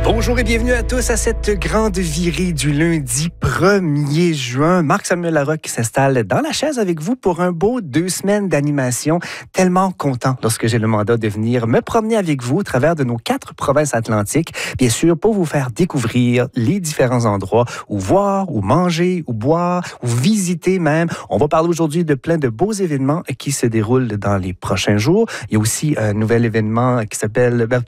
Bonjour et bienvenue à tous à cette grande virée du lundi 1er juin. Marc-Samuel Larocque s'installe dans la chaise avec vous pour un beau 2 semaines d'animation. Tellement content lorsque j'ai le mandat de venir me promener avec vous au travers de nos 4 provinces atlantiques. Bien sûr, pour vous faire découvrir les différents endroits où voir, où manger, où boire, où visiter même. On va parler aujourd'hui de plein de beaux événements qui se déroulent dans les prochains jours. Il y a aussi un nouvel événement qui s'appelle,